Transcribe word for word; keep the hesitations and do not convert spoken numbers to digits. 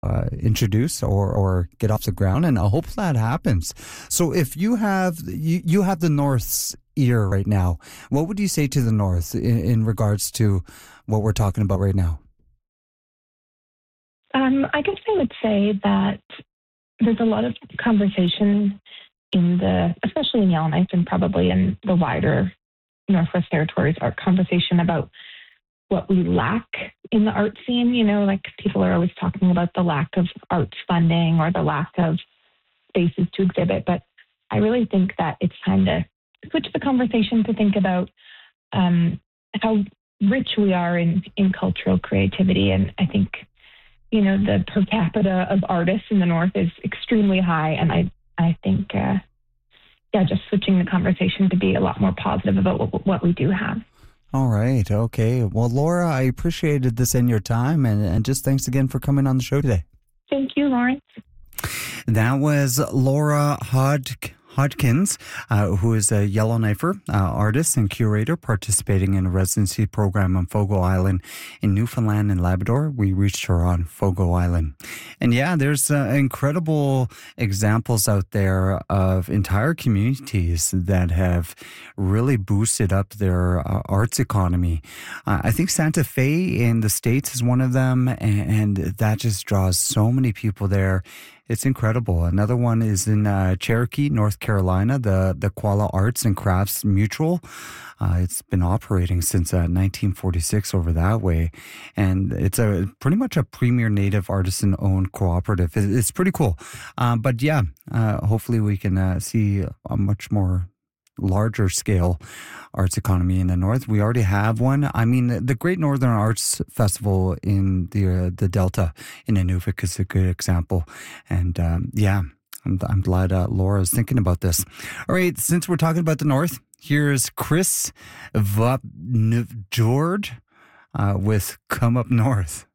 uh, introduce or, or get off the ground, and I hope that happens. So if you have you, you have the North's ear right now, what would you say to the North in, in regards to what we're talking about right now? Um, I guess I would say that there's a lot of conversation in the, especially in Yellowknife and probably in the wider Northwest Territories, art conversation about what we lack in the art scene. You know, like people are always talking about the lack of arts funding or the lack of spaces to exhibit. But I really think that it's time to switch the conversation to think about um, how rich we are in, in cultural creativity. And I think, you know, the per capita of artists in the North is extremely high. And I, I think, uh, yeah, just switching the conversation to be a lot more positive about what, what we do have. All right. Okay. Well, Laura, I appreciated this and your time. And, and just thanks again for coming on the show today. Thank you, Lawrence. That was Laura Hodg- Hodgkins, uh, who is a Yellowknifer uh, artist and curator participating in a residency program on Fogo Island in Newfoundland and Labrador. We reached her on Fogo Island. And yeah, there's uh, incredible examples out there of entire communities that have really boosted up their uh, arts economy. Uh, I think Santa Fe in the States is one of them, and, and that just draws so many people there. It's incredible. Another one is in uh, Cherokee, North Carolina, the, the Koala Arts and Crafts Mutual. Uh, it's been operating since uh, nineteen forty-six over that way. And it's a pretty much a premier Native artisan-owned cooperative. It, it's pretty cool. Uh, but yeah, uh, hopefully we can uh, see a much more larger scale arts economy in the North. We already have one. I mean, the Great Northern Arts Festival in the uh, the Delta in Inuvik is a good example. And um, yeah, I'm, I'm glad uh, Laura is thinking about this. All right, since we're talking about the North, here's Chris Vapnjord uh, with Come Up North.